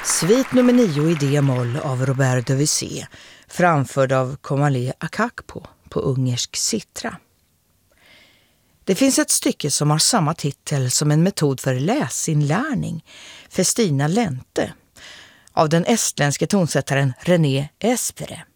Svit nummer 9 i D-moll av Robert Debussy, framförd av Komali Akakpo på ungersk sitra. Det finns ett stycke som har samma titel som en metod för läsinlärning, Festina Lente, av den estländske tonsättaren René Espere.